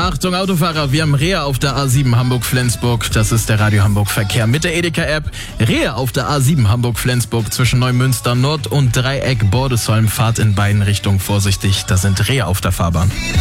Achtung Autofahrer, wir haben Rehe auf der A7 Hamburg-Flensburg. Das ist der Radio Hamburg Verkehr mit der Edeka-App. Rehe auf der A7 Hamburg-Flensburg zwischen Neumünster Nord und Dreieck Bordesholm. Fahrt in beiden Richtungen vorsichtig, da sind Rehe auf der Fahrbahn.